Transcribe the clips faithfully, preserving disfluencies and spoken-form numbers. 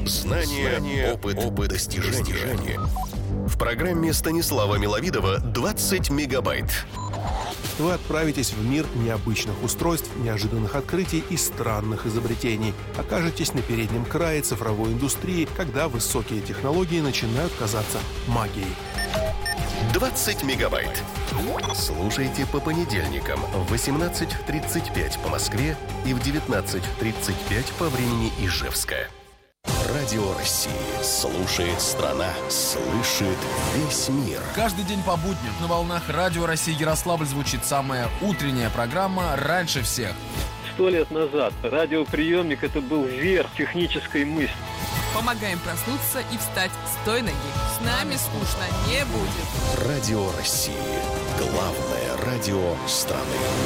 Знания, Знания опыт, опыт достижения. достижения. В программе Станислава Миловидова «двадцать мегабайт». Вы отправитесь в мир необычных устройств, неожиданных открытий и странных изобретений. Окажетесь на переднем крае цифровой индустрии, когда высокие технологии начинают казаться магией. двадцать мегабайт. Слушайте по понедельникам в восемнадцать тридцать пять по Москве и в девятнадцать тридцать пять по времени Ижевска. Радио России. Слушает страна. Слышит весь мир. Каждый день по будням на волнах Радио России Ярославль звучит самая утренняя программа «Раньше всех». Сто лет назад радиоприемник – это был верх технической мысли. Помогаем проснуться и встать с той ноги. С нами скучно не будет. Радио России. Главное радио страны.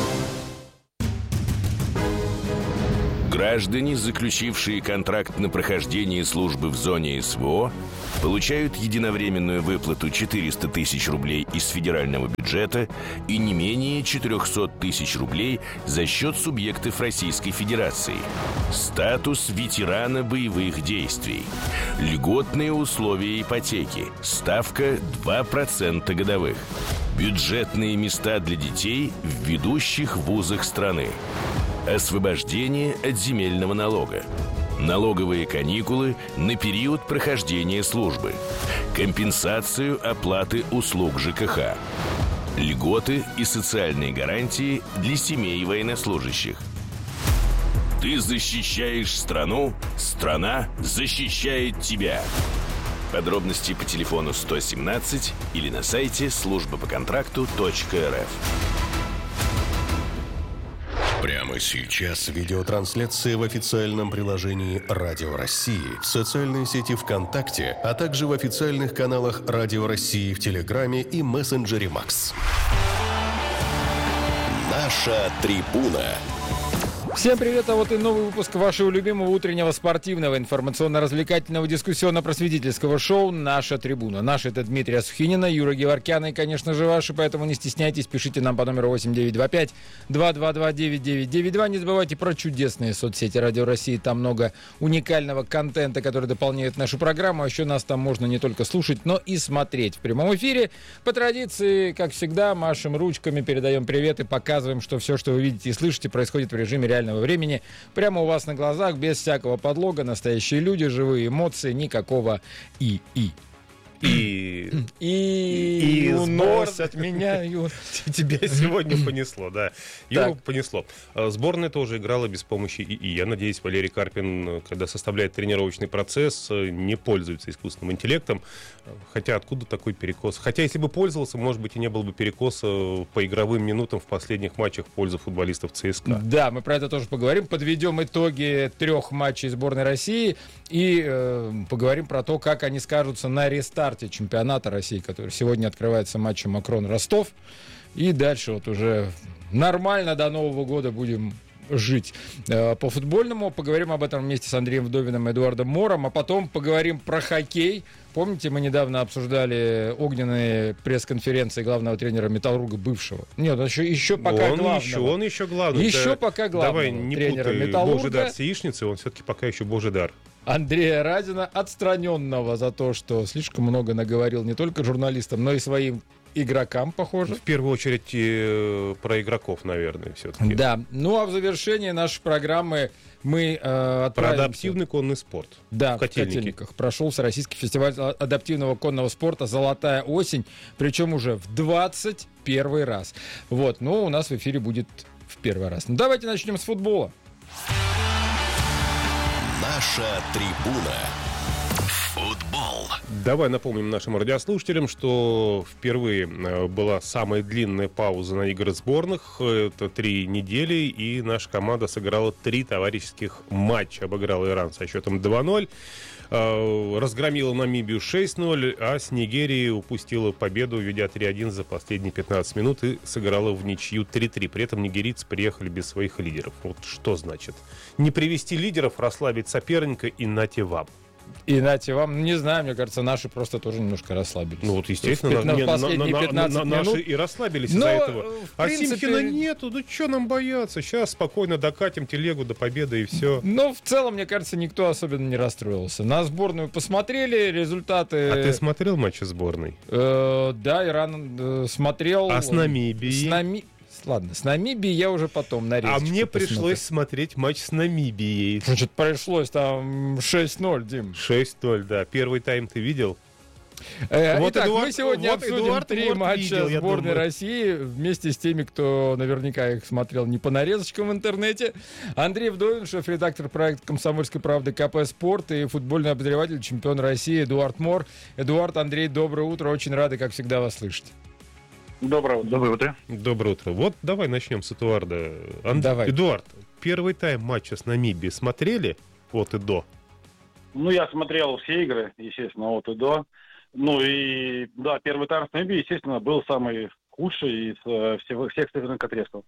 Граждане, заключившие контракт на прохождение службы в зоне СВО, получают единовременную выплату четыреста тысяч рублей из федерального бюджета и не менее четыреста тысяч рублей за счет субъектов Российской Федерации. Статус ветерана боевых действий. Льготные условия ипотеки. Ставка два процента годовых. Бюджетные места для детей в ведущих вузах страны. Освобождение от земельного налога. Налоговые каникулы на период прохождения службы. Компенсацию оплаты услуг ЖКХ. Льготы и социальные гарантии для семей военнослужащих. Ты защищаешь страну, страна защищает тебя. Подробности по телефону сто семнадцать или на сайте служба по контракту точка эр эф. Прямо сейчас видеотрансляция в официальном приложении Радио России, в социальной сети ВКонтакте, а также в официальных каналах Радио России в Телеграме и мессенджере Макс. Наша трибуна. Всем привет, а вот и новый выпуск вашего любимого утреннего спортивного, информационно-развлекательного, дискуссионно-просветительского шоу «Наша трибуна». Наш — это Дмитрий Асухинина, Юра Геворкян и, конечно же, ваши, поэтому не стесняйтесь, пишите нам по номеру восемь девятьсот двадцать пять двести двадцать два девять девять девять два. Не забывайте про чудесные соцсети Радио России, там много уникального контента, который дополняет нашу программу, а еще нас там можно не только слушать, но и смотреть в прямом эфире. По традиции, как всегда, машем ручками, передаем привет и показываем, что все, что вы видите и слышите, происходит в режиме реального времени, прямо у вас на глазах, без всякого подлога, настоящие люди, живые эмоции, никакого и-и. И... И... И уносят меня, Юр. Тебя сегодня понесло, да. Юру понесло. Сборная тоже играла без помощи ИИ. Я надеюсь, Валерий Карпин, когда составляет тренировочный процесс, не пользуется искусственным интеллектом. Хотя откуда такой перекос? Хотя если бы пользовался, может быть, и не было бы перекоса по игровым минутам в последних матчах в пользу футболистов ЦСКА. Да, мы про это тоже поговорим. Подведем итоги трех матчей сборной России и э, поговорим про то, как они скажутся на рестарте чемпионата России, который сегодня открывается матчем Макрон-Ростов. И дальше вот уже нормально до Нового года будем жить. По футбольному поговорим об этом вместе с Андреем Вдовиным и Эдуардом Мором, а потом поговорим про хоккей. Помните, мы недавно обсуждали огненные пресс-конференции главного тренера «Металлурга» бывшего? Нет, он еще, еще пока он главного. Еще, он еще главный. Еще да, пока главного давай не тренера путай «Металлурга». Божидар с яичницей, он все-таки пока еще Божидар. Андрея Радина, отстраненного за то, что слишком много наговорил не только журналистам, но и своим игрокам, похоже. В первую очередь э, про игроков, наверное, все-таки. Да. Ну, а в завершении нашей программы мы э, отправимся... Про адаптивный конный спорт. Да, в в Котельниках. Прошел Всероссийский фестиваль адаптивного конного спорта «Золотая осень», причем уже в двадцать первый раз. Вот, но у нас в эфире будет в первый раз. Ну, давайте начнем с футбола. Наша трибуна. Футбол. Давай напомним нашим радиослушателям, что впервые была самая длинная пауза на игры сборных. Это три недели, и наша команда сыграла три товарищеских матча. Обыграла Иран со счетом два ноль, разгромила Намибию шесть ноль, а с Нигерией упустила победу, ведя три один за последние пятнадцать минут, и сыграла в ничью три три. При этом нигерийцы приехали без своих лидеров. Вот что значит? Не привести лидеров, расслабить соперника и нате вам. И нате вам, не знаю, мне кажется, наши просто тоже немножко расслабились. Ну вот, естественно, в, на, на, последние на, пятнадцать на, на, минут. наши и расслабились Но, из-за этого. А принципе... Симхина нету, ну что нам бояться? Сейчас спокойно докатим телегу до победы и все. Но в целом, мне кажется, никто особенно не расстроился. На сборную посмотрели, результаты... А ты смотрел матчи сборной? Э, да, Иран э, смотрел. А с Намибией? С Нами... Ладно, с Намибией я уже потом нарезочку А мне посмотрю. пришлось смотреть матч с Намибией. Значит, пришлось там шесть ноль, Дим. шесть ноль, да. Первый тайм ты видел? Э, Вот Итак, Эдуард- мы сегодня вот обсудим Эдуард три Уорд матча видел, я сборной думаю. России вместе с теми, кто наверняка их смотрел не по нарезочкам в интернете. Андрей Вдовин, шеф-редактор проекта «Комсомольской правды» ка пэ «Спорт» и футбольный обозреватель, чемпион России Эдуард Мор. Эдуард, Андрей, доброе утро. Очень рады, как всегда, вас слышать. Доброе утро. Доброе утро. Доброе утро. Вот давай начнем с Эдуарда. Анд- Давай. Эдуард, первый тайм матча с Намибией смотрели от и до? Ну, я смотрел все игры, естественно, от и до. Ну и, да, первый тайм с Намибией, естественно, был самый худший из э, всего, всех северных отрезков.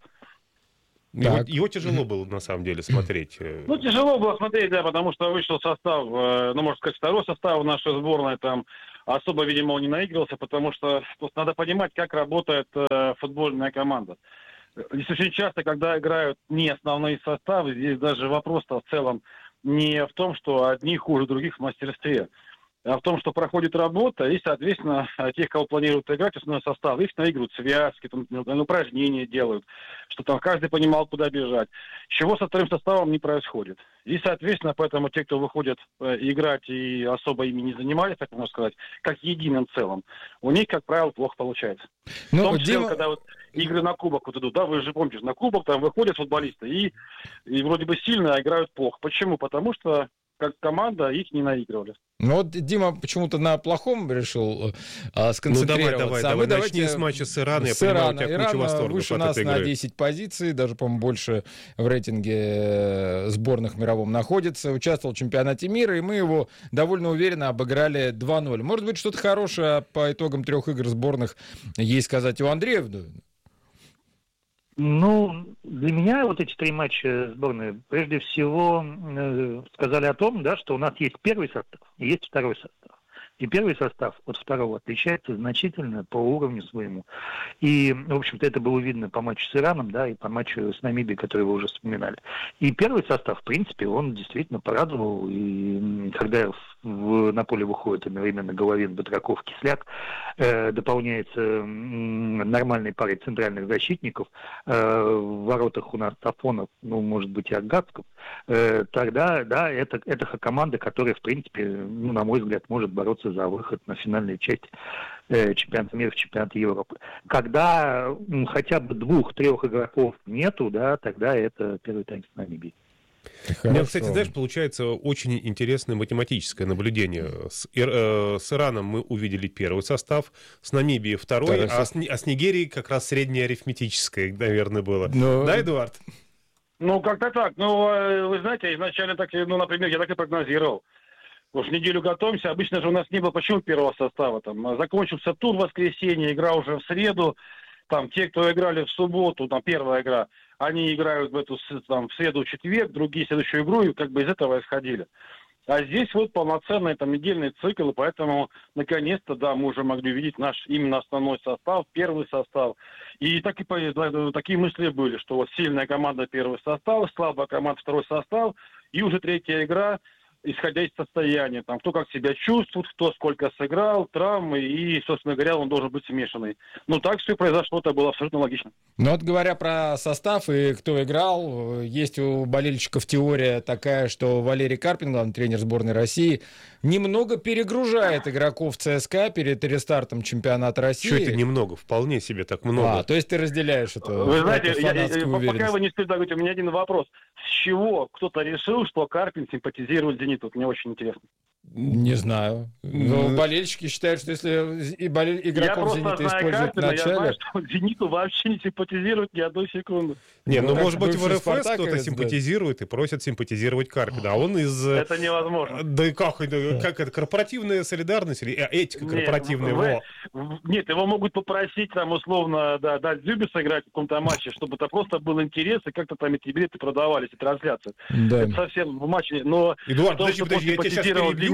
Его, Так. его тяжело было, на самом деле, смотреть. э. Ну, тяжело было смотреть, да, потому что вышел состав, э, ну, можно сказать, второй состав нашей сборной, там особо, видимо, он не наигрывался, потому что тут надо понимать, как работает э, футбольная команда. Здесь очень часто, когда играют не основные составы, здесь даже вопрос-то в целом не в том, что одни хуже других в мастерстве, а в том, что проходит работа, и, соответственно, тех, кого планируют играть, основной состав, их наигрывают связки, там, упражнения делают, что там каждый понимал, куда бежать. Чего со вторым составом не происходит. И, соответственно, поэтому те, кто выходят э, играть и особо ими не занимались, так можно сказать, как единым целым, у них, как правило, плохо получается. Ну, в том числе, Дима... когда вот игры на кубок вот идут, да, вы же помните, на кубок там выходят футболисты и, и вроде бы сильно, а играют плохо. Почему? Потому что как команда их не наигрывали. Ну вот Дима почему-то на плохом решил а, Ну сконцентрироваться. давай, давай, а давай. мы Начни давайте с матча с Ираном. Я с понимаю, у Ирана. тебя куча Иран восторгов выше от нас этой на игры. десять позиций, даже, по-моему, больше в рейтинге э, сборных мировом находится. Участвовал в чемпионате мира, и мы его довольно уверенно обыграли два ноль. Может быть, что-то хорошее по итогам трех игр сборных есть сказать у Андрея Вдовина? Ну, для меня вот эти три матча сборной прежде всего э, сказали о том, да, что у нас есть первый состав и есть второй состав. И первый состав от второго отличается значительно по уровню своему. И, в общем-то, это было видно по матчу с Ираном, да, и по матчу с Намибией, который вы уже вспоминали. И первый состав, в принципе, он действительно порадовал. И когда в, в, на поле выходит одновременно Головин, Батраков, Кисляк, э, дополняется э, нормальной парой центральных защитников, э, в воротах у нас Сафонов, ну, может быть, и Агатсков, э, тогда, да, это, это команда, которая, в принципе, ну, на мой взгляд, может бороться за выход на финальную часть э, чемпионата мира, в чемпионата Европы. Когда м, хотя бы двух-трех игроков нету, да, тогда это первый тайм с Намибией. У меня, кстати, знаешь, получается очень интересное математическое наблюдение. С, Ир, э, с Ираном мы увидели первый состав, с Намибией второй, а с, а с Нигерией как раз среднее арифметическое, наверное, было. Но... Да, Эдуард? Ну, как-то так. Ну, вы знаете, изначально так, ну, например, я так и прогнозировал. Уж неделю готовимся. Обычно же у нас не было почему первого состава. Там закончился тур в воскресенье, игра уже в среду. Там те, кто играли в субботу, там первая игра, они играют в эту там, в среду, в четверг, другие следующую игру, и как бы из этого исходили. А здесь вот полноценный там недельный цикл, и поэтому наконец-то, да, мы уже могли увидеть наш именно основной состав, первый состав. И так и, да, такие мысли были, что вот сильная команда первый состав, слабая команда второй состав, и уже третья игра, исходя из состояния, там, кто как себя чувствует, кто сколько сыграл, травмы, и, собственно говоря, он должен быть смешанный. Ну, так все и произошло, это было абсолютно логично. Ну, вот говоря про состав и кто играл, есть у болельщиков теория такая, что Валерий Карпин, главный тренер сборной России, немного перегружает игроков ЦСКА перед рестартом чемпионата России. Что это немного? Вполне себе так много. А, то есть ты разделяешь это? Вы знаете, эту я, фанатскую я, уверенность. пока вы не спрашиваете, у меня один вопрос. С чего кто-то решил, что Карпин симпатизирует «Зениту»? Мне очень интересно. Не знаю. Но болельщики считают, что если и болель... игроков «Зенита» используют в начале... Я знаю, что «Зениту» вообще не симпатизирует ни одной секунды. Не, ну, Ну, может быть, в бывший РФС кто-то спартаковец, симпатизирует и просит симпатизировать Карпина, а он из... Это невозможно. Да и как, это, как это, корпоративная солидарность или этика корпоративная? Нет, вы, нет, его могут попросить, там, условно, да, дать Зюбе сыграть в каком-то матче, чтобы это просто был интерес, и как-то там эти билеты продавались, и трансляции. Да. Это совсем в матче, но... Ну, Эдуард, том, подожди, что подожди, я тебя сейчас перебью,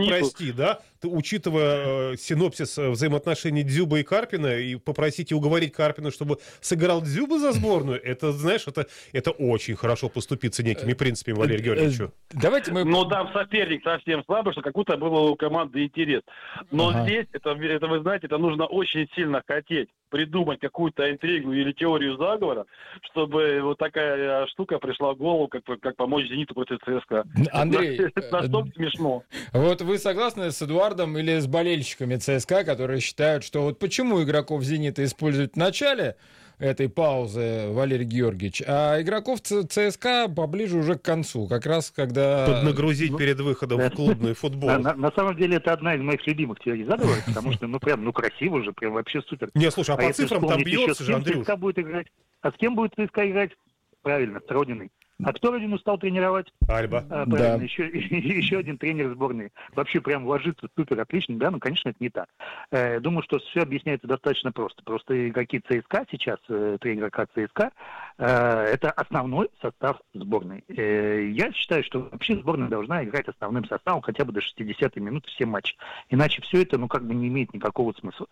«Зениту». прости, да, ты, учитывая э, синопсис э, взаимоотношений Дзюбы и Карпина, и попросить и уговорить Карпина, чтобы сыграл Дзюба за сборную, это, знаешь, это, это очень хорошо поступиться некими принципами Валерию Георгиевичу. Давайте мы... Но там соперник совсем слабый, что какой-то был у команды интерес. Но Ага. здесь, это, это, вы знаете, это нужно очень сильно хотеть придумать какую-то интригу или теорию заговора, чтобы вот такая штука пришла в голову, как, как помочь «Зениту» против ЦСКА. Андрей, Это настолько смешно. Вот вы согласны с Эдуардом или с болельщиками ЦСКА, которые считают, что вот почему игроков «Зенита» используют в начале этой паузы, Валерий Георгиевич, а игроков Ц- ЦСКА поближе уже к концу, как раз когда... Поднагрузить перед выходом в клубный футбол. На, на- на самом деле это одна из моих любимых теорий заговора, потому что, ну, прям, ну, красиво же, прям вообще супер. Не, слушай, а по если цифрам там вспомнить еще, бьется с же, кем Андрюш. ЦСКА будет играть? А с кем будет ЦСКА играть? Правильно, с Родиной. А кто Родину стал тренировать? Альба. А, Да. правильно, еще, еще один тренер сборной. Вообще прям ложится супер отлично, да, ну, конечно, это не так. Э, думаю, что все объясняется достаточно просто. Просто игроки ЦСКА сейчас, э, три игрока ЦСКА, э, это основной состав сборной. Э, я считаю, что вообще сборная должна играть основным составом хотя бы до шестидесятой минуты все матчи. Иначе все это, ну, как бы не имеет никакого смысла.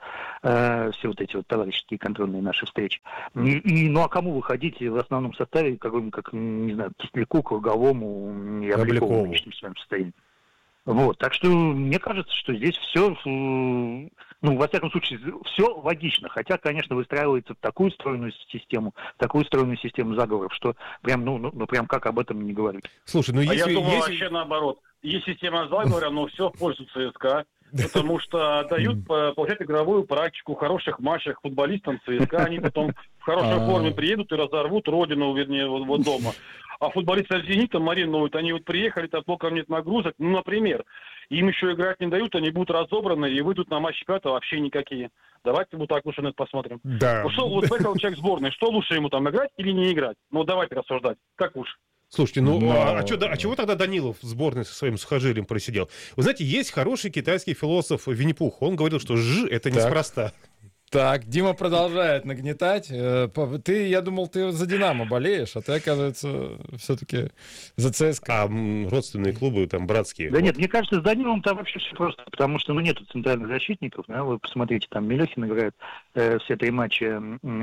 Э, все вот эти вот товарищеские контрольные наши встречи. И, и, ну, а кому выходить в основном составе, какому, как, не знаю, Кисляку, Круговому и Обликову в нынешнем своем состоянии. Вот, так что мне кажется, что здесь все, ну, во всяком случае, все логично. Хотя, конечно, выстраивается в такую стройную систему, в такую стройную систему заговоров, что прям, ну, ну, ну прям как об этом не говорить. Слушай, ну А если... я думаю, если- вообще наоборот. Есть система заговора, но все в пользу ЦСКА. Потому что дают, по- получать игровую практику в хороших матчах футболистам ЦСКА. Они потом в хорошей А. форме приедут и разорвут родину, вернее, вот, вот дома. А футболисты «Зенита» маринуют. Они вот приехали, там толком нет нагрузок. Ну, например, им еще играть не дают, они будут разобраны и выйдут на матч чемпионата вообще никакие. Давайте вот так лучше на это посмотрим. Да. Вот, что, вот поехал человек в сборной, что лучше ему там, играть или не играть? Ну, давайте рассуждать. Как лучше? Слушайте, ну Но- а, а, чё- да, а чего тогда Данилов в сборной со своим сухожилием просидел? Вы знаете, есть хороший китайский философ Винни-Пух. Он говорил, что «ж» — это Так. неспроста. Так, Дима продолжает нагнетать. Э, по- Ты, я думал, ты за «Динамо» болеешь, а ты, оказывается, все-таки за ЦСКА. А м, родственные клубы там братские. Да Вот. нет, мне кажется, с Даниловым там вообще все просто, потому что, ну, нету центральных защитников, да, вы посмотрите, там Мелехин играет э, все три матча,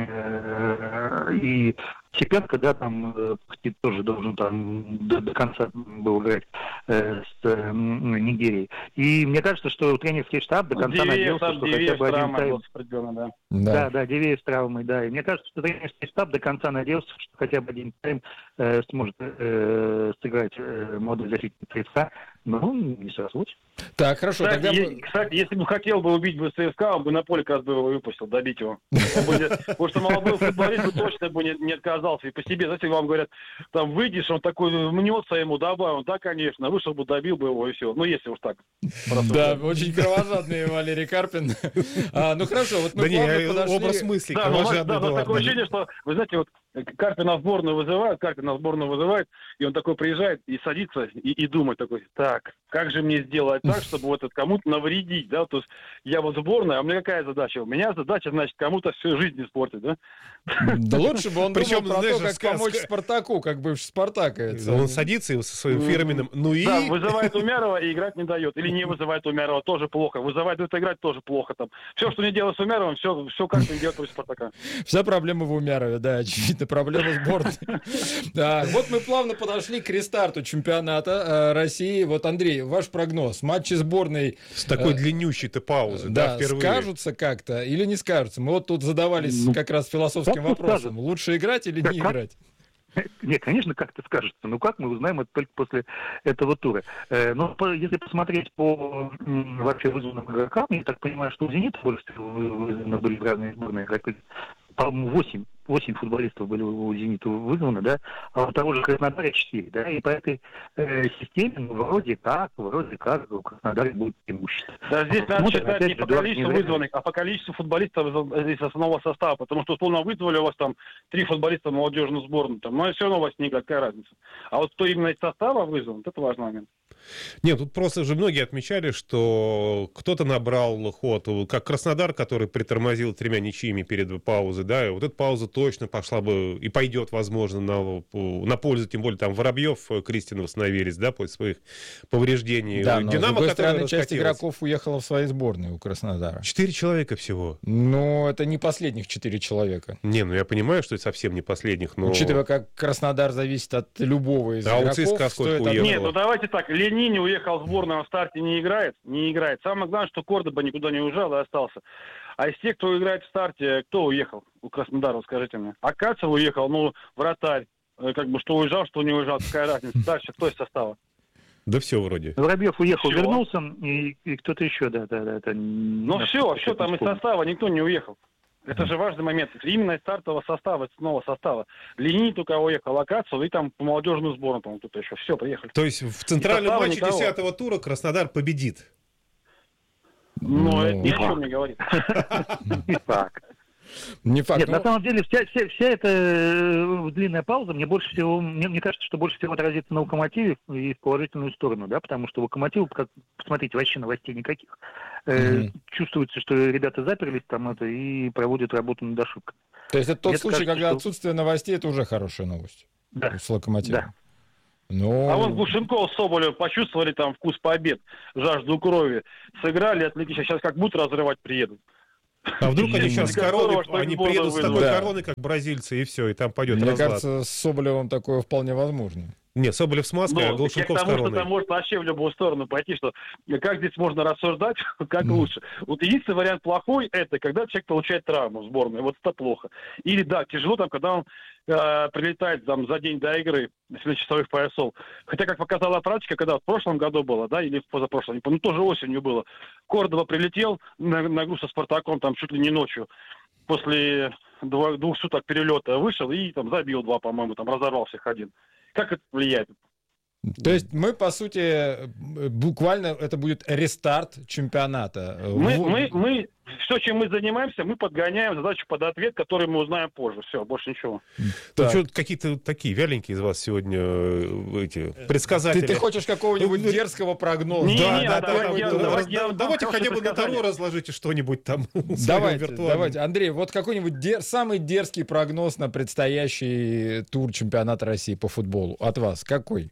э, и Сипенко, да, там э, тоже должен там до, до конца был играть э, с э, Нигерией. И мне кажется, что тренерский штаб до конца Дивеев, надеялся, там, что Дивеев, хотя бы один травма тайм... определенно, да. Да, да, Дивеев с травмой, да. И мне кажется, что тренерский штаб до конца надеялся, что хотя бы один тайм э, сможет э, сыграть э, молодой защитник ЦСКА, но не срослось. Так, хорошо, Кстати, тогда е- мы... кстати, если бы хотел бы убить бы ЦСКА, он бы на поле как раз бы его выпустил, добить его. Он бы не- Потому что молодой футболист бы точно бы не, не отказался. И по себе, знаете, вам говорят, там выйдешь, он такой мнется ему, добавил, да, конечно, вышел бы, добил бы его и все. Ну, если уж так. Да, очень кровожадный Валерий Карпин. А, ну хорошо, вот мы Да не, плавно э, подошли- образ мысли, Да, но у нас, кровожадный да, у нас Эдуард. такое ощущение, что, вы знаете, вот Карпина в сборную вызывают, Карпина в сборную вызывают, и он такой приезжает и садится и, и думает такой, так, как же мне сделать так, чтобы вот это кому-то навредить, да, то есть я вот сборная, а у меня какая задача? У меня задача, значит, кому-то всю жизнь испортить, да? Да лучше бы он Причем, думал про знаешь, то, как ска- помочь ска- Спартаку, как бывший спартаковец. Он садится и со своим фирменным «ну и...» Да, вызывает Умярова и играть не дает. Или не вызывает Умярова, тоже плохо. Вызывает, дает играть, тоже плохо. Там. Все, что не делает с Умяровым, все, все как не делает против Спартака. Вся проблема в Умярове, да, очевидно, проблема сборной. Да, вот мы плавно подошли к рестарту чемпионата э, России. Вот, Андрей, ваш прогноз. Матчи сборной С такой э, длиннющей-то паузы, да, да, впервые. скажутся как-то или не скажутся? Мы вот тут задавались Ну, как раз философским как-то вопросом. скажут. Лучше играть или Как- не как? играть? Нет, конечно, как-то скажется. Ну как мы узнаем это только после этого тура? Э, но по- если посмотреть по м, вообще вызванным игрокам, я так понимаю, что у «Зенита» больше всего вы- вызваны были разные сборные игроки. По-моему, восемь, восемь футболистов были у «Зенита» вызваны, да, а у того же Краснодара четыре, да, и по этой э, системе, ну, вроде как, вроде как у Краснодара будет преимущество. Да, здесь надо Посмотрим, считать опять не же, по Эдуард количеству Неверный. вызванных, а по количеству футболистов из, из основного состава. Потому что, условно, вызвали у вас там три футболиста в молодежную сборную, там, но все равно у вас не играет, какая разница. А вот кто именно из состава вызван, это важный момент. Нет, тут просто же многие отмечали, что кто-то набрал ход, как Краснодар, который притормозил тремя ничьими перед паузой, да, и вот эта пауза точно пошла бы и пойдет, возможно, на, на пользу, тем более там Воробьев, Кристин восстановились, да, после своих повреждений. Да, но Динамо, с другой стороны, часть раскатилась. игроков уехала в свои сборные у Краснодара. Четыре человека всего. Ну, это не последних четыре человека. Не, ну я понимаю, что это совсем не последних, но... Учитывая, как Краснодар зависит от любого из а игроков. у ЦСКА сколько стоит... уехало? Нет, ну давайте так, Ленини уехал в сборную, он в старте не играет, не играет. Самое главное, что Кордоба никуда не уезжал и остался. А из тех, кто играет в старте, кто уехал у Краснодара, скажите мне? Акацев уехал, ну, вратарь, как бы, что уезжал, что не уезжал, какая разница. Дальше кто из состава? Да все вроде. Воробьев уехал, Всё. вернулся, и, и кто-то еще, да, да, да. Это... Ну все, все, там из состава никто не уехал. Это же важный момент. Именно из стартового состава, из нового состава. Ленини только уехал, Акацев, и там по молодежную сборную, по-моему, тут еще. Все, приехали. То есть в центральном состава матче никого. десятого тура Краснодар победит. Но Ну, это ни о чем не говорит. Не факт. Не факт. Нет, ну, на самом деле вся, вся, вся эта э, длинная пауза, мне больше всего, мне, мне кажется, что больше всего отразится на «Локомотиве» и в положительную сторону, да, потому что «Локомотив», как, посмотрите, вообще новостей никаких. Э, Мгм. Чувствуется, что ребята заперлись там это и проводят работу над ошибками. То есть это тот Мне случай, кажется, когда что- отсутствие новостей — это уже хорошая новость. Да. С Локомотивом. Да. Ну, А вон Глушенков, Соболев почувствовали там вкус побед, жажду крови. Сыграли, отлично. Сейчас как будто разрывать приедут. А вдруг они сейчас с Здорово, короной, что они сборную приедут с такой вызвали. Да. короной, как бразильцы, и все, и там пойдет мне разлад. кажется, с Соболевым такое вполне возможно. Нет, Соболев с маской, а Ну, я к Глушенков с тому, что короной. там может вообще в любую сторону пойти, что как здесь можно рассуждать, как лучше. Вот единственный вариант плохой, это когда человек получает травму в сборной, вот это плохо. Или да, тяжело там, когда он э, прилетает там, за день до игры на часовых поясов. Хотя, как показала практика, когда в прошлом году было, да, или в позапрошлом, не помню, ну тоже осенью было, Кордоба прилетел на, на игру со Спартаком там чуть ли не ночью, после двух, двух суток перелета вышел и там забил два, по-моему, там разорвал всех один. Как это влияет? То есть мы, по сути, буквально это будет рестарт чемпионата. Мы, В- мы, мы, все, чем мы занимаемся, мы подгоняем задачу под ответ, который мы узнаем позже. Все, больше ничего. Ну, Так. что какие-то такие вяленькие из вас сегодня э, эти Ты, предсказатели. ты хочешь какого-нибудь Ну, дерзкого прогноза? Не, Да, не, да, а да, давайте да, я- да, давайте да, я вам давайте дам хотя бы на предсказание. Таро разложите что-нибудь там. Давайте, виртуально. давайте. Андрей, вот какой-нибудь дер- самый дерзкий прогноз на предстоящий тур чемпионата России по футболу от вас. Какой?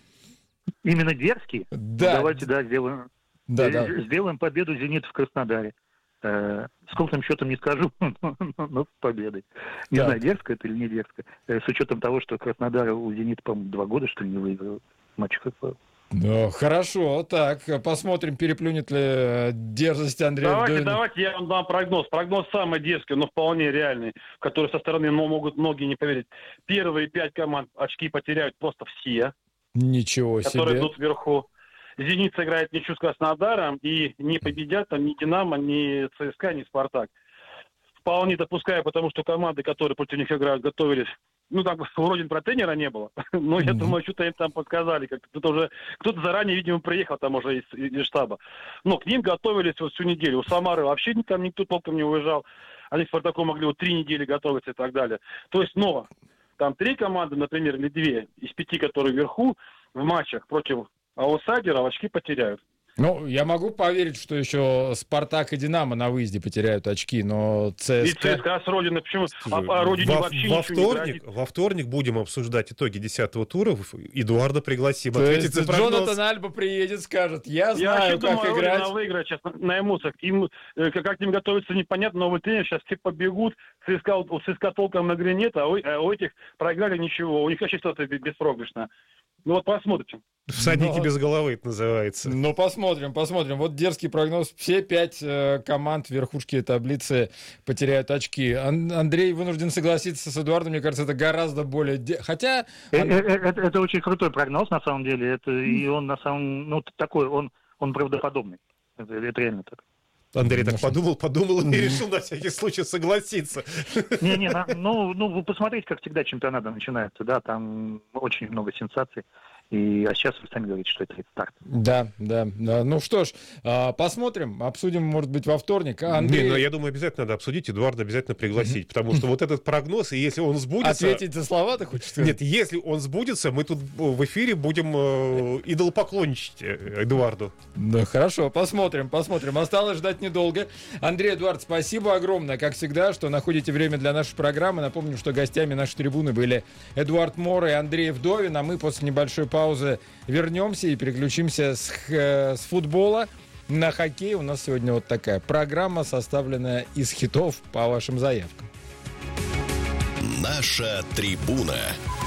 Именно дерзкий? Да. Ну, давайте, да, сделаем, Да, э, да. сделаем победу «Зенита» в Краснодаре. Э, с крупным счетом не скажу, но, но с победой. Не Так. знаю, дерзко это или не дерзко. Э, с учетом того, что Краснодар у «Зенита», по-моему, два года, что ли, не выиграл матч ХФЛ. Ну, хорошо, так, посмотрим, переплюнет ли э, дерзость Андрея Давайте, Вдовина. давайте я вам дам прогноз. Прогноз самый дерзкий, но вполне реальный, в который со стороны ну, могут многие не поверить. Первые пять команд очки потеряют просто все, Ничего которые себе. идут вверху. «Зенит» сыграет ничью с Краснодаром, и не победят там ни «Динамо», ни ЦСКА, ни «Спартак». Вполне допускаю, потому что команды, которые против них играют, готовились. Ну, там вроде про тренера не было. Но я Мгм. думаю, что-то им там подсказали. Как кто-то уже, кто-то заранее, видимо, приехал там уже из, из штаба. Но к ним готовились вот всю неделю. У «Самары» вообще там никто толком не уезжал. Они к «Спартаку» могли вот три недели готовиться и так далее. То есть, но там три команды, например, или две из пяти, которые вверху, в матчах против аутсайдеров очки потеряют. Ну, я могу поверить, что еще «Спартак» и «Динамо» на выезде потеряют очки, но И ЦСКА... ЦСКА с Родины, почему? А, а Родине во, вообще во ничего не вторник, грозит. во вторник будем обсуждать итоги десятого тура. Эдуарда пригласим То ответить есть за прогноз. Джонатан Альба приедет, скажет, я Я знаю, вообще как думаю, играть. Родина выиграет сейчас на, на эмоциях. Им, э, как, как к ним готовиться, непонятно. Новый тренер, сейчас все побегут. ЦСКА, у ЦСКА толком на игре нет, а у, а у этих проиграли ничего. У них вообще что-то беспроигрышное. Ну вот посмотрите. Всадники Но- без головы это называется. Ну, посмотрим, посмотрим. Вот дерзкий прогноз. Все пять э, команд верхушки таблицы потеряют очки. Ан- Андрей вынужден согласиться с Эдуардом. Мне кажется, это гораздо более... де- Хотя... Э, Ан- э, э, Это, это очень крутой прогноз, на самом деле. Это, и он, на самом ну, такой, он, он правдоподобный. Это, это реально так. Андрей так Ну, что? подумал, подумал и решил на всякий случай согласиться. Не-не, на- ну, ну, вы посмотрите, как всегда чемпионаты начинаются, да, там очень много сенсаций. И, а сейчас вы сами говорите, что это старт. Да, да, да. Ну что ж, посмотрим, обсудим, может быть, во вторник. Андрей... Не, но я думаю, обязательно надо обсудить, Эдуарда обязательно пригласить, mm-hmm. потому что вот этот прогноз, и если он сбудется... Ответить за слова, ты хочешь сказать? Нет, если он сбудется, мы тут в эфире будем э, идолопоклонничать Эдуарду. Да, хорошо, посмотрим, посмотрим. Осталось ждать недолго. Андрей, Эдуард, спасибо огромное, как всегда, что находите время для нашей программы. Напомню, что гостями нашей трибуны были Эдуард Мор и Андрей Вдовин, а мы после небольшой паузы вернемся и переключимся с, с футбола на хоккей. У нас сегодня вот такая программа, составленная из хитов по вашим заявкам. Наша трибуна.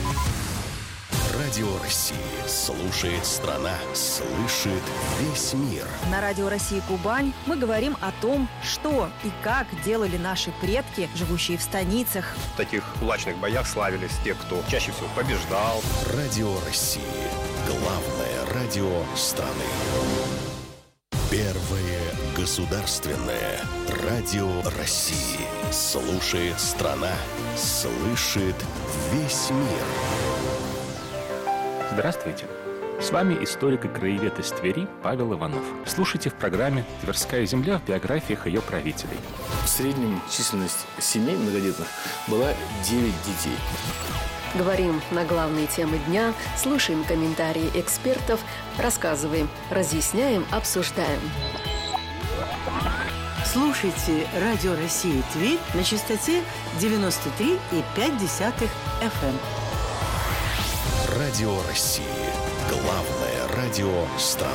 Радио России слушает страна, слышит весь мир. На Радио России Кубань мы говорим о том, что и как делали наши предки, живущие в станицах. В таких кулачных боях славились те, кто чаще всего побеждал. Радио России. Главное радио страны. Первое государственное радио России. Слушает страна, слышит весь мир. Здравствуйте. С вами историк и краевед из Твери Павел Иванов. Слушайте в программе «Тверская земля» в биографиях ее правителей. В среднем численность семей многодетных была девять детей. Говорим на главные темы дня, слушаем комментарии экспертов, рассказываем, разъясняем, обсуждаем. Слушайте Радио России Тверь на частоте девяносто три и пять десятых эф эм. Радио России. Главное радио страны.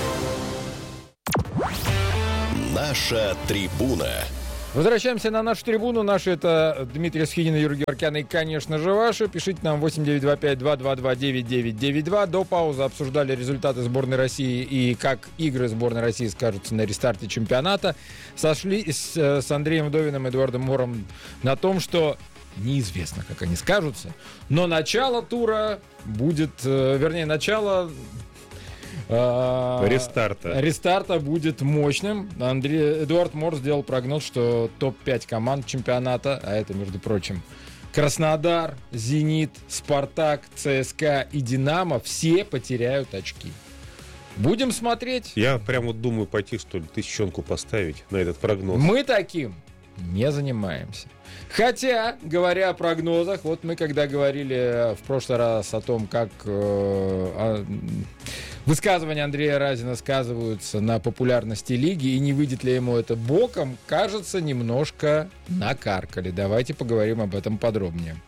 Наша трибуна. Возвращаемся на нашу трибуну. Наши это Дмитрий Схинин, Юрий Геворкян и, конечно же, ваши. Пишите нам восемь девятьсот двадцать пять двести двадцать два девять девять девять два. До паузы обсуждали результаты сборной России и как игры сборной России скажутся на рестарте чемпионата. Сошли с, с Андреем Вдовиным и Эдуардом Мором на том, что неизвестно, как они скажутся, но начало тура будет, вернее, начало э, рестарта. рестарта будет мощным. Андрей, Эдуард Мор сделал прогноз, что топ пять команд чемпионата, а это, между прочим, Краснодар, Зенит, Спартак, ЦСКА и Динамо, все потеряют очки. Будем смотреть. Я прям вот думаю пойти, что ли, тысячонку поставить на этот прогноз. Мы таким не занимаемся. Хотя, говоря о прогнозах, вот мы когда говорили в прошлый раз о том, как э, о, высказывания Андрея Разина сказываются на популярности лиги и не выйдет ли ему это боком, кажется, немножко накаркали. Давайте поговорим об этом подробнее.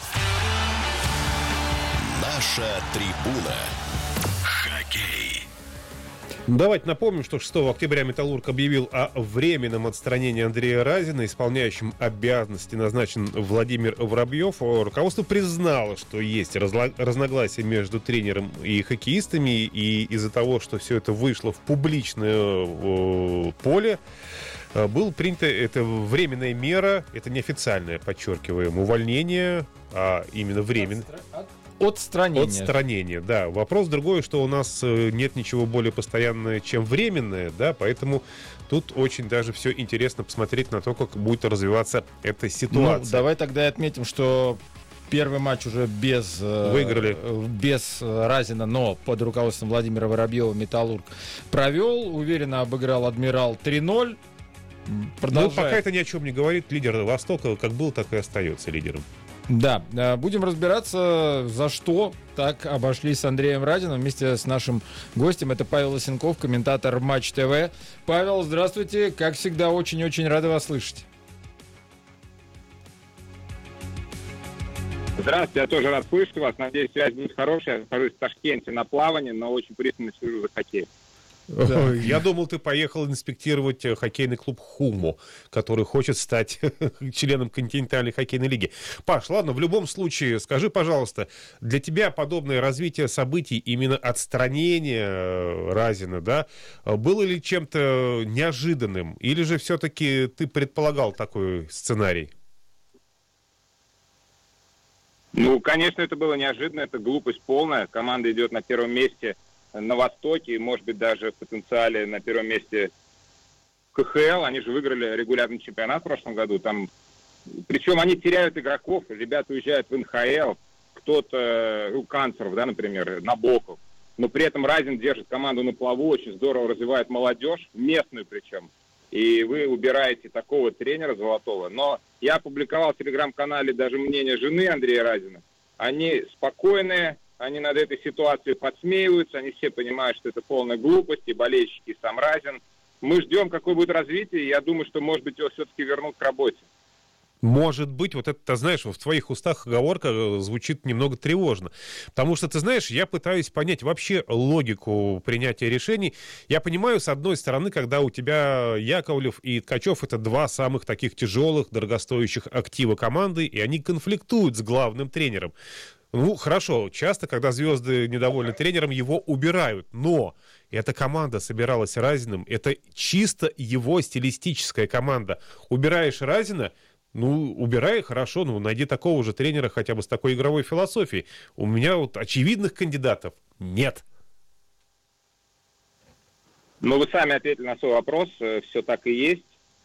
Наша трибуна. Хоккей. Давайте напомним, что шестого октября «Металлург» объявил о временном отстранении Андрея Разина. Исполняющим обязанности назначен Владимир Воробьев. Руководство признало, что есть разла- разногласия между тренером и хоккеистами. И из-за того, что все это вышло в публичное э, поле, э, была принята эта временная мера, это неофициальное, подчеркиваем, увольнение, а именно временное. Отстранение. Отстранение, да. Вопрос другой, что у нас нет ничего более постоянного, чем временное, да, поэтому тут очень даже все интересно посмотреть на то, как будет развиваться эта ситуация. Ну, давай тогда отметим, что первый матч уже без, выиграли. без Разина, но под руководством Владимира Воробьева «Металлург» провел, уверенно обыграл «Адмирал» три ноль. Продолжает. Ну, пока это ни о чем не говорит. Лидер Востока как был, так и остается лидером. Да, будем разбираться, за что так обошлись с Андреем Разиным вместе с нашим гостем. Это Павел Лысенков, комментатор Матч ТВ. Павел, здравствуйте. Как всегда, очень-очень рады вас слышать. Здравствуйте, я тоже рад слышать вас. Надеюсь, связь будет хорошая. Я нахожусь в Ташкенте на плавании, но очень пристально слежу за хоккеем. Да. Я думал, ты поехал инспектировать хоккейный клуб «Хумо», который хочет стать членом континентальной хоккейной лиги. Паш, ладно, в любом случае, скажи, пожалуйста, для тебя подобное развитие событий, именно отстранение Разина, да, было ли чем-то неожиданным? Или же все-таки ты предполагал такой сценарий? Ну, конечно, это было неожиданно, это глупость полная. Команда идет на первом месте на Востоке, и, может быть, даже в потенциале на первом месте ка ха эл. Они же выиграли регулярный чемпионат в прошлом году. Там, причем они теряют игроков, ребята уезжают в эн ха эл. кто-то, ну, Канцеров, да, например, Набоков. Но при этом Разин держит команду на плаву, очень здорово развивает молодежь, местную причем. И вы убираете такого тренера золотого. Но я опубликовал в телеграм-канале даже мнение жены Андрея Разина. Они спокойные, они над этой ситуацией подсмеиваются, они все понимают, что это полная глупость, и болельщики, и сам Разин. Мы ждем, какое будет развитие, и я думаю, что, может быть, его все-таки вернут к работе. Может быть, вот это, ты знаешь, в твоих устах оговорка звучит немного тревожно. Потому что, ты знаешь, я пытаюсь понять вообще логику принятия решений. Я понимаю, с одной стороны, когда у тебя Яковлев и Ткачев — это два самых таких тяжелых, дорогостоящих актива команды, и они конфликтуют с главным тренером. Ну, хорошо, часто, когда звезды недовольны тренером, его убирают. Но эта команда собиралась Разиным, это чисто его стилистическая команда. Убираешь Разина, ну, убирай, хорошо, ну, найди такого же тренера хотя бы с такой игровой философией. У меня вот очевидных кандидатов нет. Ну, вы сами ответили на свой вопрос, все так и есть.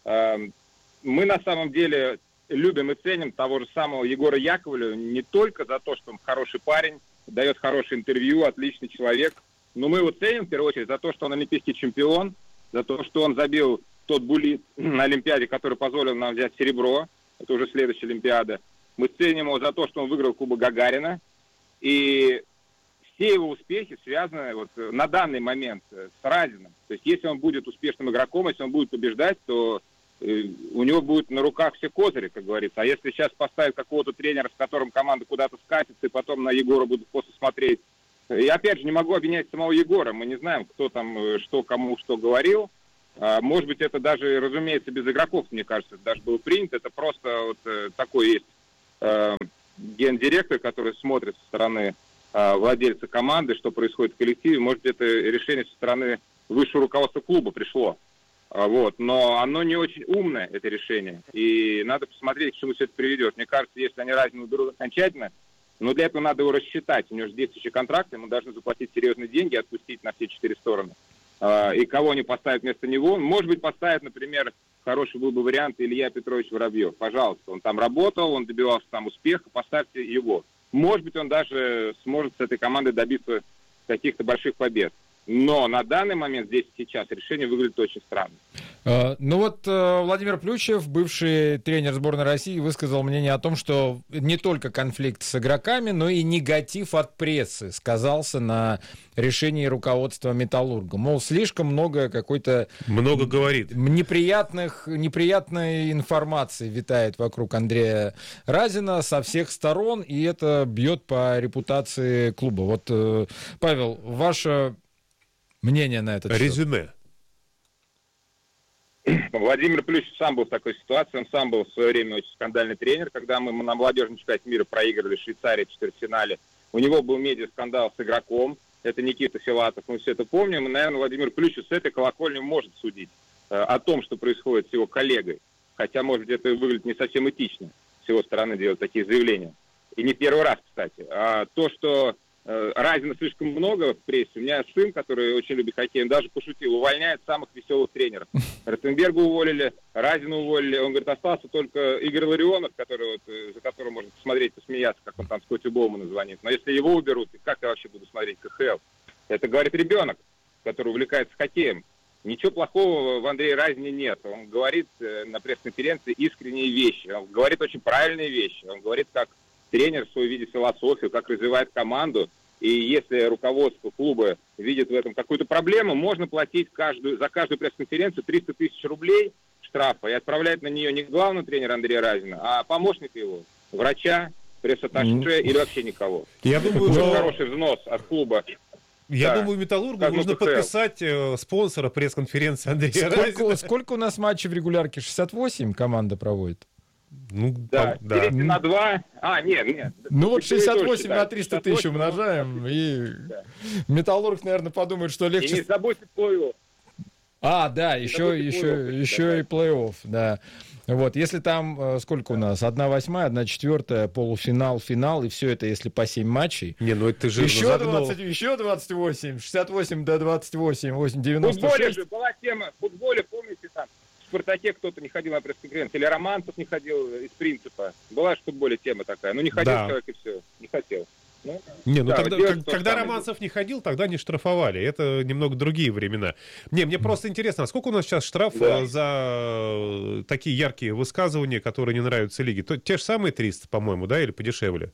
Мы на самом деле любим и ценим того же самого Егора Яковлева не только за то, что он хороший парень, дает хорошее интервью, отличный человек, но мы его ценим в первую очередь за то, что он олимпийский чемпион, за то, что он забил тот буллит на Олимпиаде, который позволил нам взять серебро. Это уже следующая Олимпиада. Мы ценим его за то, что он выиграл Кубок Гагарина. И все его успехи связаны вот на данный момент с Разиным. То есть если он будет успешным игроком, если он будет побеждать, то э, у него будет на руках все козыри, как говорится. А если сейчас поставить какого-то тренера, с которым команда куда-то скатится, и потом на Егора будут просто смотреть. Я опять же не могу обвинять самого Егора. Мы не знаем, кто там что кому что говорил. Может быть, это даже, разумеется, без игроков, мне кажется, даже было принято. Это просто вот э, такой есть э, гендиректор, который смотрит со стороны э, владельца команды, что происходит в коллективе. Может быть, это решение со стороны высшего руководства клуба пришло. А, вот. Но оно не очень умное, это решение. И надо посмотреть, к чему все это приведет. Мне кажется, если они Разина уберут окончательно, но для этого надо его рассчитать. У него же действующий контракт, ему должны заплатить серьезные деньги, отпустить на все четыре стороны. И кого они поставят вместо него. Может быть, поставят, например, хороший был бы вариант Илья Петрович Воробьев. Пожалуйста, он там работал, он добивался там успеха, поставьте его. Может быть, он даже сможет с этой командой добиться каких-то больших побед. Но на данный момент, здесь и сейчас, решение выглядит очень странно. Uh, ну вот uh, Владимир Плющев, бывший тренер сборной России, высказал мнение о том, что не только конфликт с игроками, но и негатив от прессы сказался на решении руководства «Металлурга». Мол, слишком много какой-то... Много говорит. Неприятных, неприятной информации витает вокруг Андрея Разина со всех сторон, и это бьет по репутации клуба. Вот, uh, Павел, ваше мнение на этот счет? Резюме. Владимир Плющев сам был в такой ситуации, он сам был в свое время очень скандальный тренер, когда мы на молодежном чемпионате мира проигрывали в Швейцарии в четвертьфинале. У него был медиаскандал с игроком, это Никита Филатов, мы все это помним, и, наверное, Владимир Плющев с этой колокольни может судить э, о том, что происходит с его коллегой, хотя, может быть, это выглядит не совсем этично с его стороны делать такие заявления. И не первый раз, кстати. А то, что Разина слишком много в прессе. У меня сын, который очень любит хоккей, он даже пошутил, увольняет самых веселых тренеров. Ротенберга уволили, Разина уволили. Он говорит, остался только Игорь Ларионов, который, вот, за которым можно посмотреть, посмеяться, как он там с Котю Боуману звонит. Но если его уберут, как я вообще буду смотреть ка ха эл? Это говорит ребенок, который увлекается хоккеем. Ничего плохого в Андрее Разине нет. Он говорит на пресс-конференции искренние вещи. Он говорит очень правильные вещи. Он говорит, как тренер свой видит философию, как развивает команду. И если руководство клуба видит в этом какую-то проблему, можно платить каждую, за каждую пресс-конференцию триста тысяч рублей штрафа и отправлять на нее не главного тренера Андрея Разина, а помощника его, врача, пресс-атташе mm. или вообще никого. Я думаю, что хороший взнос от клуба. Я да. думаю, Металлургу нужно подписать э, спонсора пресс-конференции Андрея сколько, Разина. Сколько у нас матчей в регулярке? шестьдесят восемь команда проводит? Ну, да, да. делите на два. А, нет, нет. Ну вот шестьдесят восемь на триста тысяч умножаем, и да. Металлург, наверное, подумает, что легче... И не забудьте плей-офф. А, да, еще, еще, еще да. и плей-офф, да. Вот, если там, сколько у нас, одна восьмая, одна четвертая, полуфинал, финал, и все это, если по семь матчей. Не, ну это же еще двадцать, еще двадцать восемь, шестьдесят восемь до двадцать восемь, восемь, девяносто шесть. В футболе же была тема, в футболе, помните, там, в «Спартаке» кто-то не ходил на пресс-конференцию, или Романцев не ходил из принципа. Была же в футболе тема такая, ну не ходил да. человек и все. Не хотел. Ну, не, ну да, тогда, делать, как, что когда сами Романцев не ходил, тогда не штрафовали. Это немного другие времена. Не, мне просто интересно, а сколько у нас сейчас штраф Да. за такие яркие высказывания, которые не нравятся лиге? То, те же самые триста, по-моему, да, или подешевле?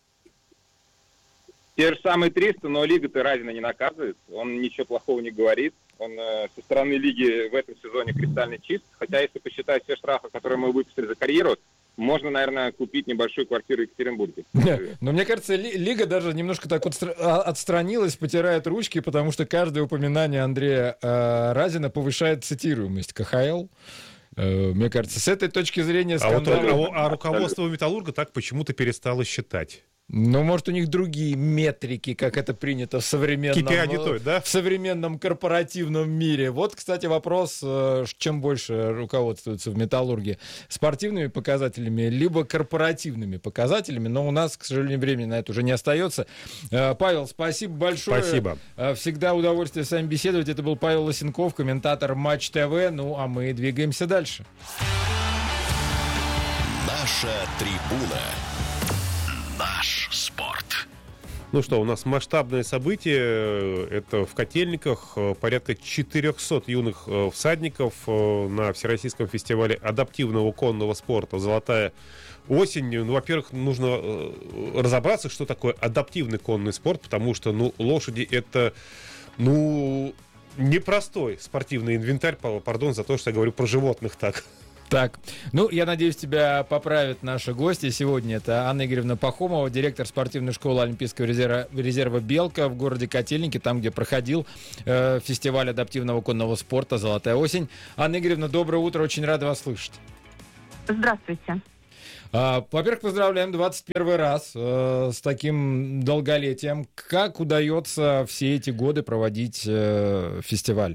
Те же самые триста, но лига-то Разина не наказывает. Он ничего плохого не говорит. Он э, со стороны лиги в этом сезоне кристально чист. Хотя, если посчитать все штрафы, которые мы выпустили за карьеру, можно, наверное, купить небольшую квартиру в Екатеринбурге. Но мне кажется, ли, лига даже немножко так отстра- отстранилась, потирает ручки, потому что каждое упоминание Андрея э, Разина повышает цитируемость ка ха эл. Э, мне кажется, с этой точки зрения скандал... А, вот, а, а руководство Металлурга так почему-то перестало считать. Ну, может, у них другие метрики, как это принято в современном, кей пи ай не той, да? в современном корпоративном мире. Вот, кстати, вопрос, чем больше руководствуются в «Металлурге» спортивными показателями, либо корпоративными показателями. Но у нас, к сожалению, времени на это уже не остается. Павел, спасибо большое. Спасибо. Всегда удовольствие с вами беседовать. Это был Павел Лысенков, комментатор Матч ТВ. Ну, а мы двигаемся дальше. Наша трибуна. Наш спорт. Ну что, у нас масштабное событие. Это в Котельниках порядка четырехсот юных всадников на Всероссийском фестивале адаптивного конного спорта «Золотая осень». Ну, во-первых, нужно разобраться, что такое адаптивный конный спорт, потому что, ну, лошади — это, ну, непростой спортивный инвентарь. Пардон за то, что я говорю про животных так. Так, ну, я надеюсь, тебя поправят наши гости. Сегодня это Анна Игоревна Пахомова, директор спортивной школы Олимпийского резерва, резерва «Белка» в городе Котельники, там, где проходил э, фестиваль адаптивного конного спорта «Золотая осень». Анна Игоревна, доброе утро, очень рада вас слышать. Здравствуйте. А, во-первых, поздравляем двадцать первый раз э, с таким долголетием. Как удается все эти годы проводить э, фестиваль?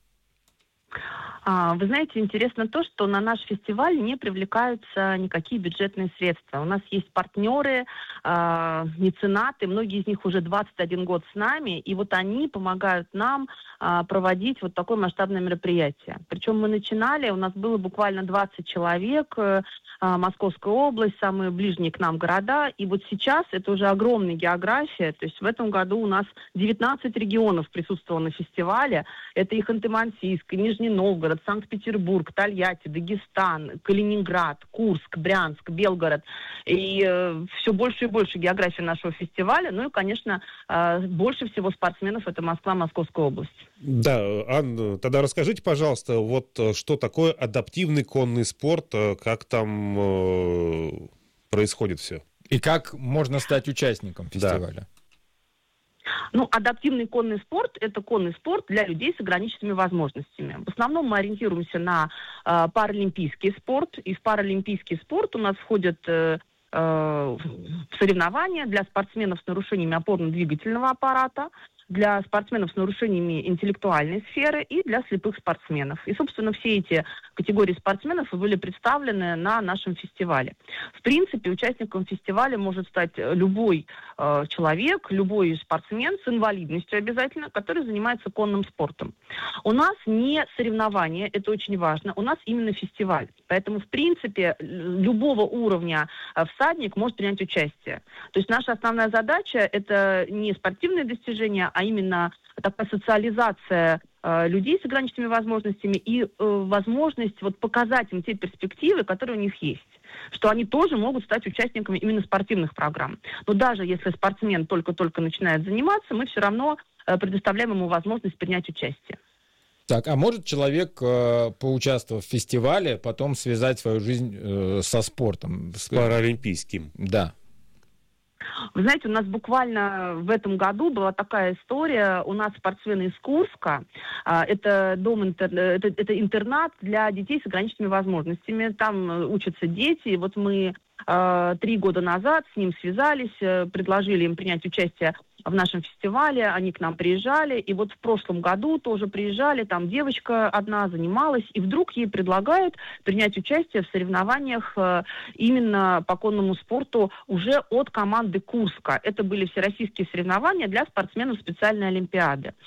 Вы знаете, интересно то, что на наш фестиваль не привлекаются никакие бюджетные средства. У нас есть партнеры, э, меценаты, многие из них уже двадцать один год с нами, и вот они помогают нам э, проводить вот такое масштабное мероприятие. Причем мы начинали, у нас было буквально двадцать человек, э, Московская область, самые ближние к нам города, и вот сейчас это уже огромная география, то есть в этом году у нас девятнадцать регионов присутствовало на фестивале, это и Ханты-Мансийск, и Нижний Новгород, Санкт-Петербург, Тольятти, Дагестан, Калининград, Курск, Брянск, Белгород. И э, все больше и больше географии нашего фестиваля. Ну и, конечно, э, больше всего спортсменов — это Москва, Московская область. Да, Анна, тогда расскажите, пожалуйста, вот что такое адаптивный конный спорт, как там э, происходит все? И как можно стать участником фестиваля? Да. Ну, адаптивный конный спорт – это конный спорт для людей с ограниченными возможностями. В основном мы ориентируемся на э, паралимпийский спорт. И в паралимпийский спорт у нас входят э, э, соревнования для спортсменов с нарушениями опорно-двигательного аппарата, для спортсменов с нарушениями интеллектуальной сферы и для слепых спортсменов. И, собственно, все эти категории спортсменов были представлены на нашем фестивале. В принципе, участником фестиваля может стать любой э, человек, любой спортсмен с инвалидностью обязательно, который занимается конным спортом. У нас не соревнования, это очень важно, у нас именно фестиваль. Поэтому, в принципе, любого уровня всадник может принять участие. То есть наша основная задача – это не спортивные достижения, а именно такая социализация э, людей с ограниченными возможностями и э, возможность вот, показать им те перспективы, которые у них есть. Что они тоже могут стать участниками именно спортивных программ. Но даже если спортсмен только-только начинает заниматься, мы все равно э, предоставляем ему возможность принять участие. Так, а может человек, э, поучаствовав в фестивале, потом связать свою жизнь э, со спортом? С паралимпийским. Да. Вы знаете, у нас буквально в этом году была такая история. У нас спортсмены из Курска. Это дом, интер... это, это интернат для детей с ограниченными возможностями. Там учатся дети. И вот мы э, три года назад с ним связались, предложили им принять участие в нашем фестивале, они к нам приезжали, и вот в прошлом году тоже приезжали, там девочка одна занималась, и вдруг ей предлагают принять участие в соревнованиях э, именно по конному спорту уже от команды Курска. Это были всероссийские соревнования для спортсменов специальной олимпиады.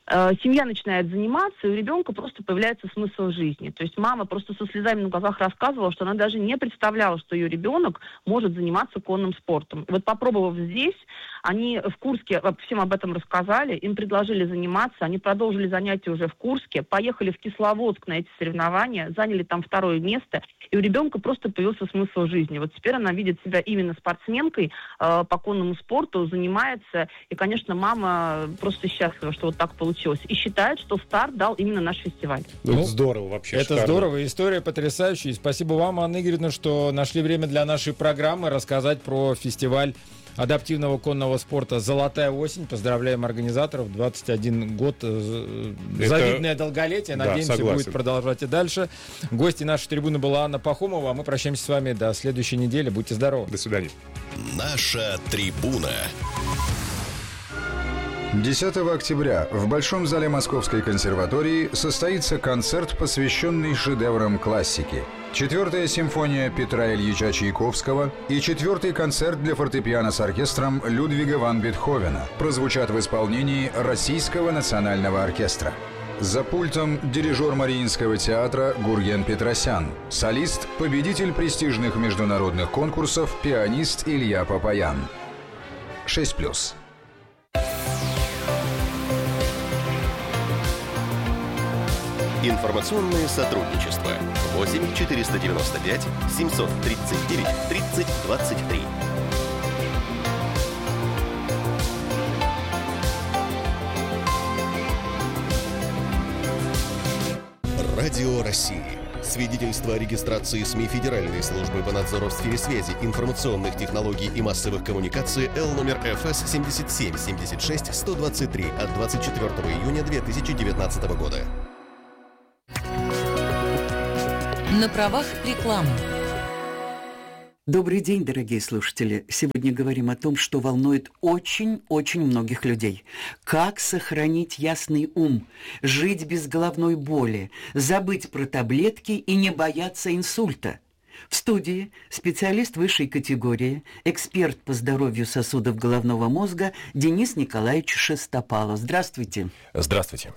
семья начинает заниматься, и у ребенка просто появляется смысл жизни. То есть мама просто со слезами на глазах рассказывала, что она даже не представляла, что ее ребенок может заниматься конным спортом. И вот попробовав здесь, они в Курске всем об этом рассказали, им предложили заниматься, они продолжили занятия уже в Курске, поехали в Кисловодск на эти соревнования, заняли там второе место, и у ребенка просто появился смысл жизни. Вот теперь она видит себя именно спортсменкой э, по конному спорту, занимается, и, конечно, мама просто счастлива, что вот так получилось, и считает, что старт дал именно наш фестиваль. Ну, здорово вообще. Это шикарно. здорово, история потрясающая. И спасибо вам, Анна Игоревна, что нашли время для нашей программы рассказать про фестиваль адаптивного конного спорта «Золотая осень». Поздравляем организаторов. двадцать один год. Это... Завидное долголетие. Надеемся, да, будет продолжать и дальше. Гостьей нашей трибуны была Анна Пахомова. А мы прощаемся с вами до следующей недели. Будьте здоровы. До свидания. Наша трибуна. десятого октября в Большом зале Московской консерватории состоится концерт, посвященный шедеврам классики. Четвертая симфония Петра Ильича Чайковского и четвертый концерт для фортепиано с оркестром Людвига ван Бетховена прозвучат в исполнении Российского национального оркестра. За пультом дирижер Мариинского театра Гурген Петросян, солист, победитель престижных международных конкурсов, пианист Илья Папаян. шесть плюс. Информационное сотрудничество. восемь четыреста девяносто пять семьсот тридцать девять тридцать двадцать три. Радио России. Свидетельство о регистрации СМИ Федеральной службы по надзору в сфере связи, информационных технологий и массовых коммуникаций Л номер Ф С семьдесят семь семьдесят шесть сто двадцать три от двадцать четвёртого июня две тысячи девятнадцатого года. На правах рекламы. Добрый день, дорогие слушатели. Сегодня говорим о том, что волнует очень-очень многих людей. Как сохранить ясный ум, жить без головной боли, забыть про таблетки и не бояться инсульта. В студии специалист высшей категории, эксперт по здоровью сосудов головного мозга Денис Николаевич Шестопалов. Здравствуйте. Здравствуйте.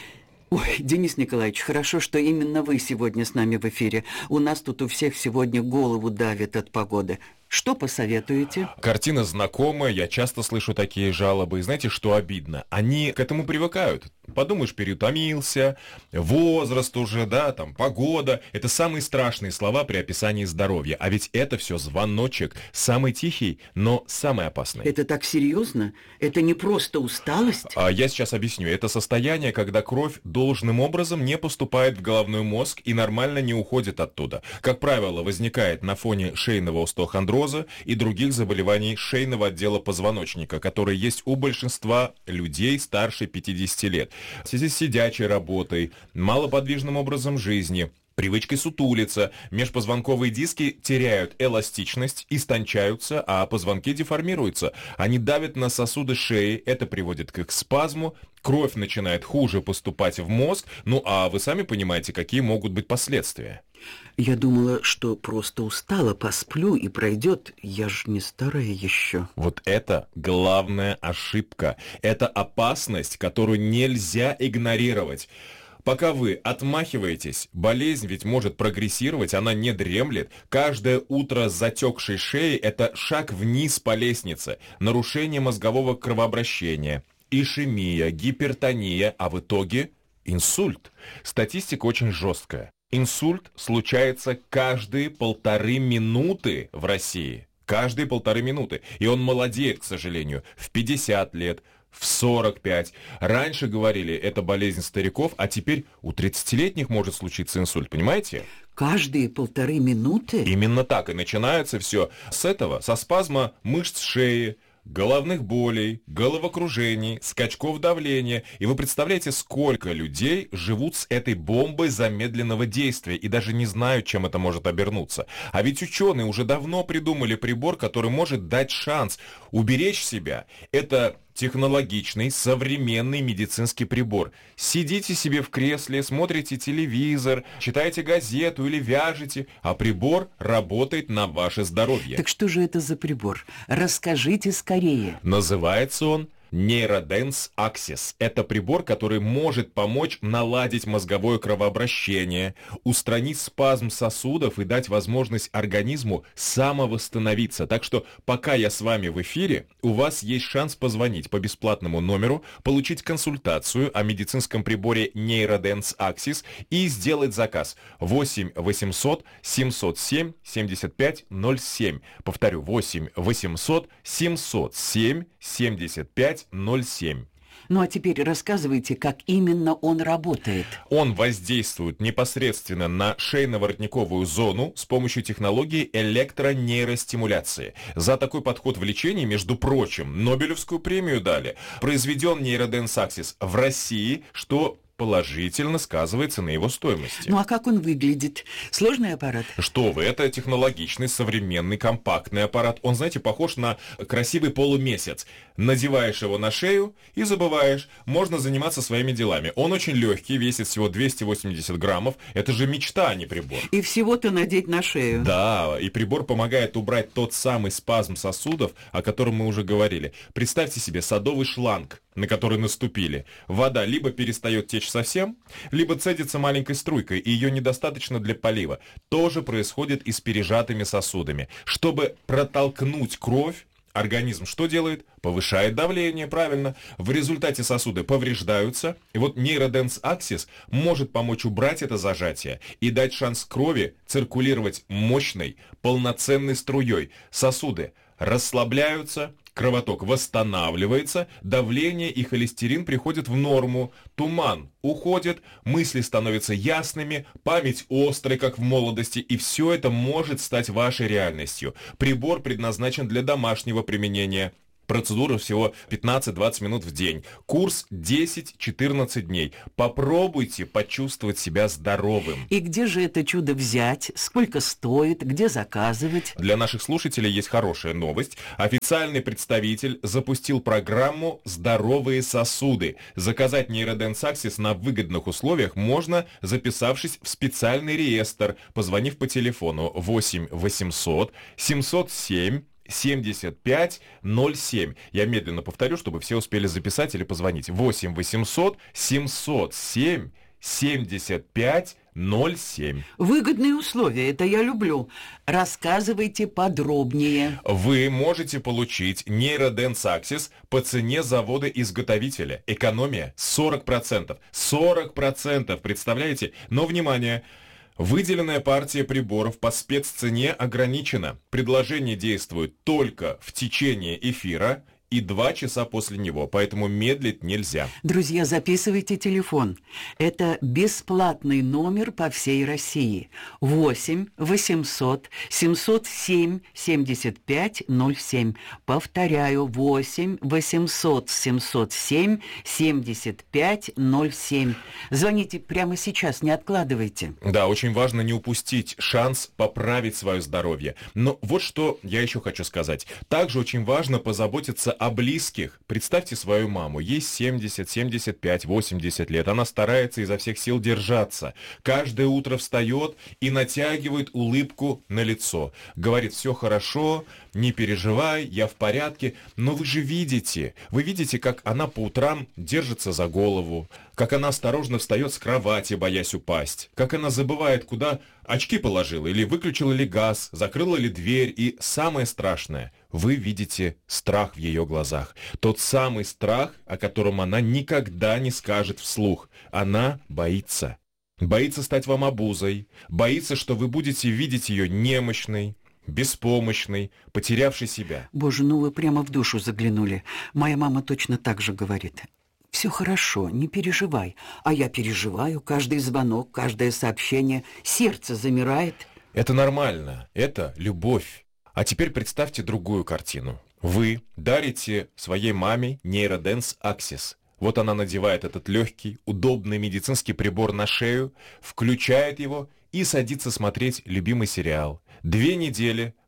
Ой, Денис Николаевич, хорошо, что именно вы сегодня с нами в эфире. У нас тут у всех сегодня голову давит от погоды. Что посоветуете? Картина знакомая, я часто слышу такие жалобы. И знаете, что обидно? Они к этому привыкают. Подумаешь, переутомился, возраст уже, да, там, погода. Это самые страшные слова при описании здоровья. А ведь это все звоночек, самый тихий, но самый опасный. Это так серьезно? Это не просто усталость? А я сейчас объясню. Это состояние, когда кровь должным образом не поступает в головной мозг и нормально не уходит оттуда. Как правило, возникает на фоне шейного остеохондроза и других заболеваний шейного отдела позвоночника, которые есть у большинства людей старше пятидесяти лет. В связи с сидячей работой, малоподвижным образом жизни, привычкой сутулиться, межпозвонковые диски теряют эластичность, истончаются, а позвонки деформируются. Они давят на сосуды шеи, это приводит к их спазму, кровь начинает хуже поступать в мозг, ну а вы сами понимаете, какие могут быть последствия. Я думала, что просто устала, посплю и пройдет. Я же не старая еще. Вот это главная ошибка. Это опасность, которую нельзя игнорировать. Пока вы отмахиваетесь, болезнь ведь может прогрессировать, она не дремлет. Каждое утро с затекшей шеей – это шаг вниз по лестнице, нарушение мозгового кровообращения, ишемия, гипертония, а в итоге инсульт. Статистика очень жесткая. Инсульт случается каждые полторы минуты в России. Каждые полторы минуты. И он молодеет, к сожалению, в пятьдесят лет, в сорок пять. Раньше говорили, это болезнь стариков, а теперь у тридцатилетних может случиться инсульт, понимаете? Каждые полторы минуты? Именно так. И начинается все с этого, со спазма мышц шеи, головных болей, головокружений, скачков давления. И вы представляете, сколько людей живут с этой бомбой замедленного действия и даже не знают, чем это может обернуться. А ведь ученые уже давно придумали прибор, который может дать шанс уберечь себя. Это технологичный, современный медицинский прибор. Сидите себе в кресле, смотрите телевизор, читаете газету или вяжете, а прибор работает на ваше здоровье. Так что же это за прибор? Расскажите скорее. Называется он Neurodance Axis. Это прибор, который может помочь наладить мозговое кровообращение, устранить спазм сосудов и дать возможность организму самовосстановиться. Так что пока я с вами в эфире, у вас есть шанс позвонить по бесплатному номеру, получить консультацию о медицинском приборе Neurodance Axis и сделать заказ восемь восемьсот семьсот семь семьдесят пять ноль семь. Повторю, восемь восемьсот семьсот семь семьдесят пять ноль семь. Ну а теперь рассказывайте, как именно он работает. Он воздействует непосредственно на шейно-воротниковую зону с помощью технологии электронейростимуляции. За такой подход в лечении, между прочим, Нобелевскую премию дали. Произведен Neurodance Axis в России, что положительно сказывается на его стоимости. Ну а как он выглядит? Сложный аппарат? Что вы, это технологичный, современный, компактный аппарат. Он, знаете, похож на красивый полумесяц. Надеваешь его на шею и забываешь. Можно заниматься своими делами. Он очень легкий, весит всего двести восемьдесят граммов. Это же мечта, а не прибор. И всего-то надеть на шею. Да, и прибор помогает убрать тот самый спазм сосудов, о котором мы уже говорили. Представьте себе садовый шланг, на который наступили. Вода либо перестает течь совсем, либо цедится маленькой струйкой, и ее недостаточно для полива. То же происходит и с пережатыми сосудами. Чтобы протолкнуть кровь, организм что делает? Повышает давление, правильно. В результате сосуды повреждаются. И вот Neurodance Axis может помочь убрать это зажатие и дать шанс крови циркулировать мощной, полноценной струей. Сосуды расслабляются, кровоток восстанавливается, давление и холестерин приходят в норму, туман уходит, мысли становятся ясными, память острой, как в молодости, и все это может стать вашей реальностью. Прибор предназначен для домашнего применения. Процедура всего пятнадцать-двадцать минут в день. Курс десять-четырнадцать дней. Попробуйте почувствовать себя здоровым. И где же это чудо взять? Сколько стоит? Где заказывать? Для наших слушателей есть хорошая новость. Официальный представитель запустил программу «Здоровые сосуды». Заказать Neurodance Axis на выгодных условиях можно, записавшись в специальный реестр, позвонив по телефону восемь восемьсот семьсот семь семьдесят пять ноль семь. Я медленно повторю, чтобы все успели записать или позвонить. восемь восемьсот семьсот семь семьдесят пять ноль семь. Выгодные условия, это я люблю. Рассказывайте подробнее. Вы можете получить Neurodance Axis по цене завода-изготовителя. Экономия сорок процентов. сорок процентов, представляете? Но, внимание! Выделенная партия приборов по спеццене ограничена. Предложение действует только в течение эфира и два часа после него, поэтому медлить нельзя. Друзья, записывайте телефон. Это бесплатный номер по всей России. восемь восемьсот семьсот семь семьдесят пять ноль семь. Повторяю, восемь восемьсот семьсот семь семьдесят пять ноль семь. Звоните прямо сейчас, не откладывайте. Да, очень важно не упустить шанс поправить свое здоровье. Но вот что я еще хочу сказать. Также очень важно позаботиться о близких. Представьте свою маму. Ей семьдесят, семьдесят пять, восемьдесят лет. Она старается изо всех сил держаться. Каждое утро встает и натягивает улыбку на лицо. Говорит: все хорошо, не переживай, я в порядке. Но вы же видите, вы видите, как она по утрам держится за голову, как она осторожно встает с кровати, боясь упасть, как она забывает, куда очки положила, или выключила ли газ, закрыла ли дверь, и самое страшное, вы видите страх в ее глазах. Тот самый страх, о котором она никогда не скажет вслух. Она боится. Боится стать вам обузой, боится, что вы будете видеть ее немощной, беспомощной, потерявшей себя. Боже, ну вы прямо в душу заглянули. Моя мама точно так же говорит. Все хорошо, не переживай. А я переживаю. Каждый звонок, каждое сообщение. Сердце замирает. Это нормально. Это любовь. А теперь представьте другую картину. Вы дарите своей маме Neurodance Axis. Вот она надевает этот легкий, удобный медицинский прибор на шею, включает его и садится смотреть любимый сериал. Две недели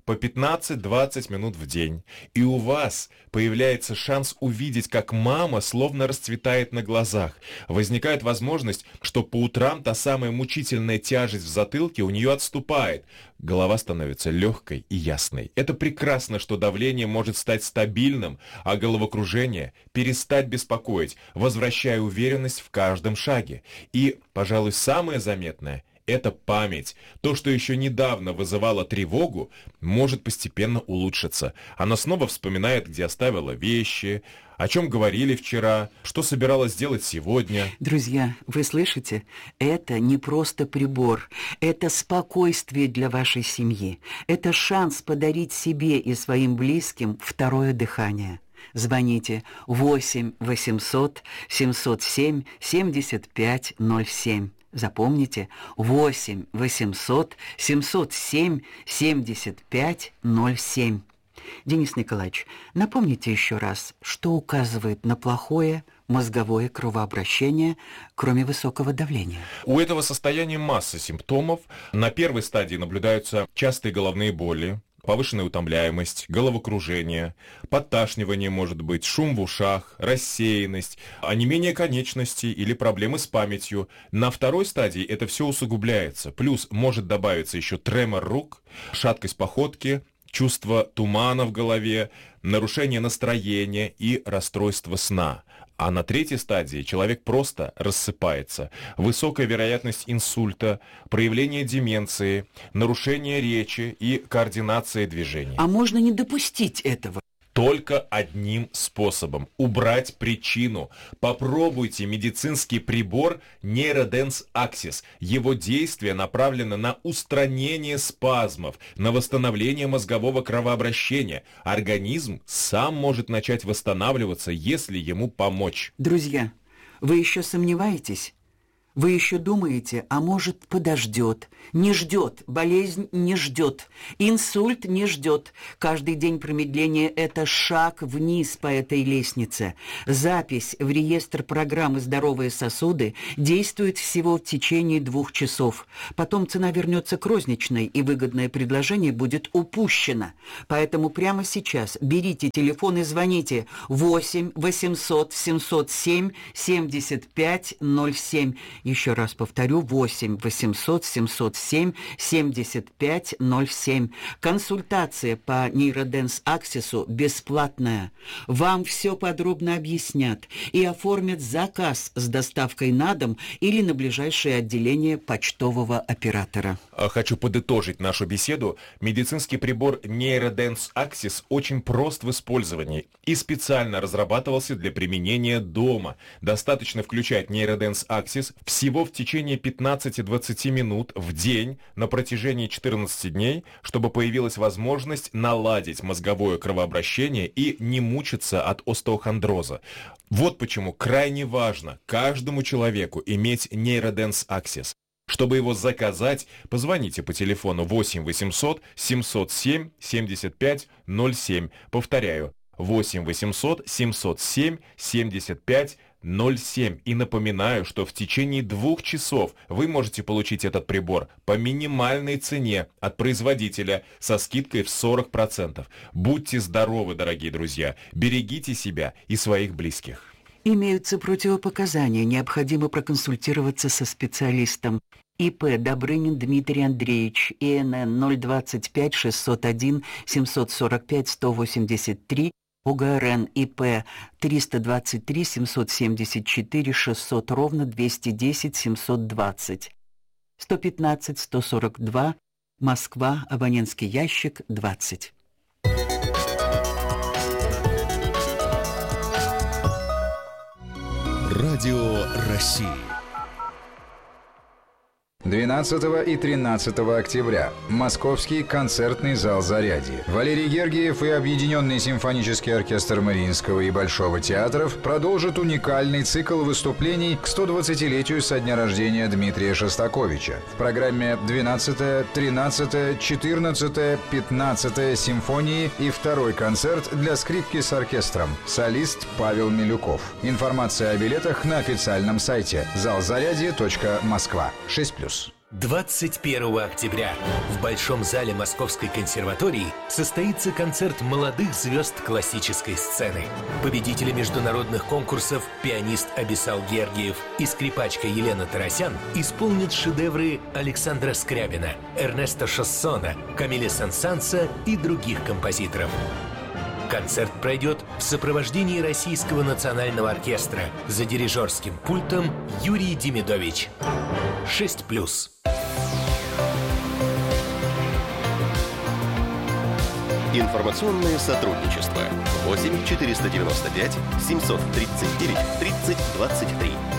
по пятнадцать-двадцать минут в день. И у вас появляется шанс увидеть, как мама словно расцветает на глазах. Возникает возможность, что по утрам та самая мучительная тяжесть в затылке у нее отступает. Голова становится легкой и ясной. Это прекрасно, что давление может стать стабильным, а головокружение перестать беспокоить, возвращая уверенность в каждом шаге. И, пожалуй, самое заметное – это память. То, что еще недавно вызывало тревогу, может постепенно улучшиться. Она снова вспоминает, где оставила вещи, о чем говорили вчера, что собиралась сделать сегодня. Друзья, вы слышите? Это не просто прибор. Это спокойствие для вашей семьи. Это шанс подарить себе и своим близким второе дыхание. Звоните восемь восемьсот семьсот семь семьдесят пять ноль семь. Запомните, восемь восемьсот семьсот семь семьдесят пять ноль семь. Денис Николаевич, напомните еще раз, что указывает на плохое мозговое кровообращение, кроме высокого давления? У этого состояния масса симптомов. На первой стадии наблюдаются частые головные боли, повышенная утомляемость, головокружение, подташнивание может быть, шум в ушах, рассеянность, онемение конечностей или проблемы с памятью. На второй стадии это все усугубляется. Плюс может добавиться еще тремор рук, шаткость походки, чувство тумана в голове, нарушение настроения и расстройство сна. А на третьей стадии человек просто рассыпается. Высокая вероятность инсульта, проявление деменции, нарушение речи и координации движений. А можно не допустить этого? Только одним способом – убрать причину. Попробуйте медицинский прибор Neurodance Axis. Его действие направлено на устранение спазмов, на восстановление мозгового кровообращения. Организм сам может начать восстанавливаться, если ему помочь. Друзья, вы еще сомневаетесь? Вы еще думаете, а может, подождет? Не ждет, болезнь не ждет, инсульт не ждет. Каждый день промедления – это шаг вниз по этой лестнице. Запись в реестр программы «Здоровые сосуды» действует всего в течение двух часов. Потом цена вернется к розничной, и выгодное предложение будет упущено. Поэтому прямо сейчас берите телефон и звоните восемь восемьсот семьсот семь семьдесят пять ноль семь. Еще раз повторю, восемь восемьсот семьсот семь семьдесят пять ноль семь. Консультация по Neurodance Axis бесплатная. Вам все подробно объяснят и оформят заказ с доставкой на дом или на ближайшее отделение почтового оператора. Хочу подытожить нашу беседу. Медицинский прибор Neurodance Axis очень прост в использовании и специально разрабатывался для применения дома. Достаточно включать Neurodance Axis всего в течение пятнадцати-двадцати минут в день на протяжении четырнадцати дней, чтобы появилась возможность наладить мозговое кровообращение и не мучиться от остеохондроза. Вот почему крайне важно каждому человеку иметь Neurodance Axis. Чтобы его заказать, позвоните по телефону восемь восемьсот семьсот семь семьдесят пять ноль семь. Повторяю, восемь восемьсот семьсот семь семьдесят пять ноль семь. И напоминаю, что в течение двух часов вы можете получить этот прибор по минимальной цене от производителя со скидкой в сорок процентов. Будьте здоровы, дорогие друзья, берегите себя и своих близких. Имеются противопоказания, необходимо проконсультироваться со специалистом. ИП Добрынин Дмитрий Андреевич, ИНН ноль двадцать пять шестьсот один семьсот сорок пять сто восемьдесят три, УГРН ИП триста двадцать три семьсот семьдесят четыре шестьсот ровно двести десять семьсот двадцать, сто пятнадцать сто сорок два, Москва, абонентский ящик двадцать. Радио России. двенадцатого и тринадцатого октября. Московский концертный зал «Зарядье». Валерий Гергиев и Объединенный симфонический оркестр Мариинского и Большого театров продолжат уникальный цикл выступлений к сто двадцатилетию со дня рождения Дмитрия Шостаковича. В программе двенадцатая, тринадцатая, четырнадцатая, пятнадцатая симфонии и второй концерт для скрипки с оркестром. Солист Павел Милюков. Информация о билетах на официальном сайте зал зарядье точка москва. шесть плюс. двадцать первого октября в Большом зале Московской консерватории состоится концерт молодых звезд классической сцены. Победители международных конкурсов пианист Абиссал Гергиев и скрипачка Елена Тарасян исполнят шедевры Александра Скрябина, Эрнеста Шассона, Камиля Сен-Санса и других композиторов. Концерт пройдет в сопровождении Российского национального оркестра за дирижерским пультом Юрий Демидович. шесть плюс. Информационное сотрудничество. восемь четыреста девяносто пять семьсот тридцать девять тридцать двадцать три.